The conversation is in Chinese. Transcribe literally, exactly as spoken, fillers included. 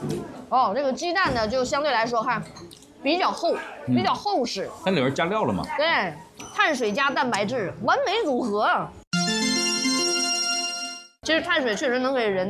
哦，这个鸡蛋呢，就相对来说哈，比较厚，比较厚实。 它里边加料了吗？ 对，碳水加蛋白质，完美组合。其实碳水确实能给人